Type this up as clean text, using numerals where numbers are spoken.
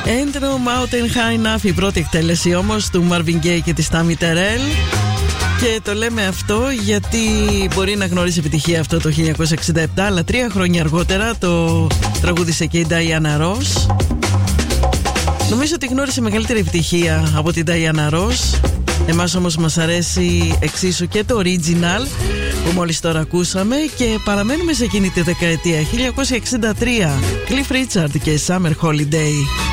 Έντρο Mountain High Enough, η πρώτη εκτέλεση όμως του Marvin Gaye και της Tammy Terrell. Και το λέμε αυτό γιατί μπορεί να γνωρίσει επιτυχία αυτό το 1967, αλλά 3 χρόνια αργότερα το τραγούδισε και η Diana Ross. Νομίζω ότι γνώρισε μεγαλύτερη επιτυχία από την Diana Ross. Εμάς όμως μας αρέσει εξίσου και το original που μόλις τώρα ακούσαμε. Και παραμένουμε σε εκείνη τη δεκαετία, 1963, Cliff Richard και Summer Holiday.